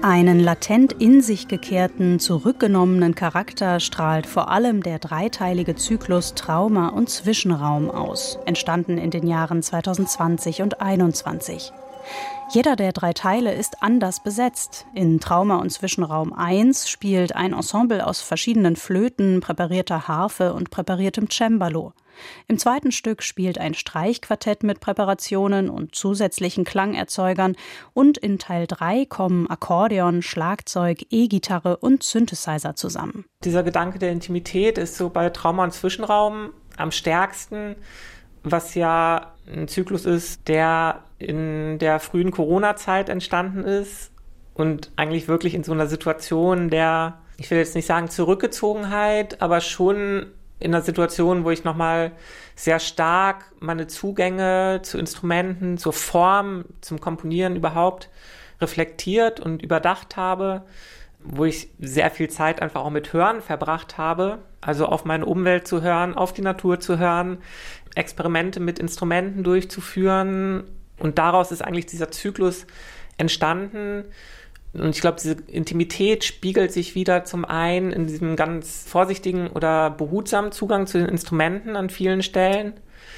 Einen latent in sich gekehrten, zurückgenommenen Charakter strahlt vor allem der dreiteilige Zyklus Trauma und Zwischenraum aus, entstanden in den Jahren 2020 und 2021. Jeder der drei Teile ist anders besetzt. In Trauma und Zwischenraum 1 spielt ein Ensemble aus verschiedenen Flöten, präparierter Harfe und präpariertem Cembalo. Im zweiten Stück spielt ein Streichquartett mit Präparationen und zusätzlichen Klangerzeugern und in Teil 3 kommen Akkordeon, Schlagzeug, E-Gitarre und Synthesizer zusammen. Dieser Gedanke der Intimität ist so bei Trauma und Zwischenraum am stärksten, was ja ein Zyklus ist, der in der frühen Corona-Zeit entstanden ist und eigentlich wirklich in so einer Situation der, ich will jetzt nicht sagen Zurückgezogenheit, aber schon in einer Situation, wo ich nochmal sehr stark meine Zugänge zu Instrumenten, zur Form, zum Komponieren überhaupt reflektiert und überdacht habe, wo ich sehr viel Zeit einfach auch mit Hören verbracht habe, also auf meine Umwelt zu hören, auf die Natur zu hören, Experimente mit Instrumenten durchzuführen, und daraus ist eigentlich dieser Zyklus entstanden. Und ich glaube, diese Intimität spiegelt sich wieder zum einen in diesem ganz vorsichtigen oder behutsamen Zugang zu den Instrumenten an vielen Stellen,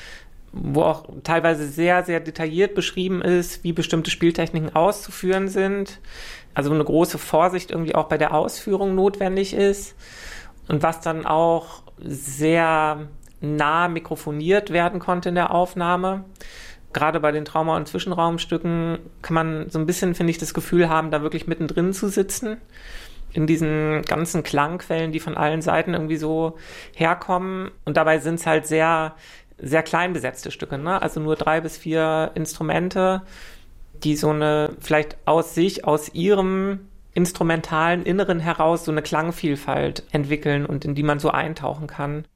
wo auch teilweise sehr, sehr detailliert beschrieben ist, wie bestimmte Spieltechniken auszuführen sind. Also eine große Vorsicht irgendwie auch bei der Ausführung notwendig ist und was dann auch sehr nah mikrofoniert werden konnte in der Aufnahme. Gerade bei den Trauma- und Zwischenraumstücken kann man so ein bisschen, finde ich, das Gefühl haben, da wirklich mittendrin zu sitzen, in diesen ganzen Klangquellen, die von allen Seiten irgendwie so herkommen. Und dabei sind es halt sehr, sehr klein besetzte Stücke, ne? Also nur 3 bis 4 Instrumente, die so eine, vielleicht aus ihrem instrumentalen Inneren heraus so eine Klangvielfalt entwickeln und in die man so eintauchen kann.